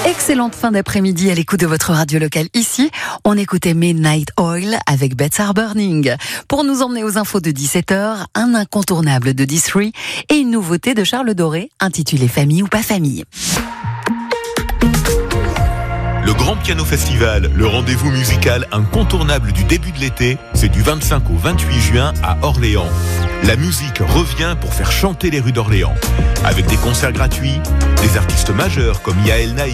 Excellente fin d'après-midi à l'écoute de votre radio locale. Ici, on écoutait Midnight Oil avec Beds Are Burning. Pour nous emmener aux infos de 17h, un incontournable de D3 et une nouveauté de Charles Doré intitulée Famille ou pas famille. Le Grand Piano Festival, le rendez-vous musical incontournable du début de l'été, c'est du 25 au 28 juin à Orléans. La musique revient pour faire chanter les rues d'Orléans. Avec des concerts gratuits, des artistes majeurs comme Yael Naïm,